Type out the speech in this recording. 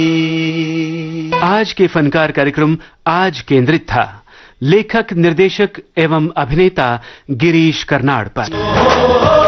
आज के फनकार कार्यक्रम आज केंद्रित था लेखक, निर्देशक एवं अभिनेता गिरीश कर्नाड पर।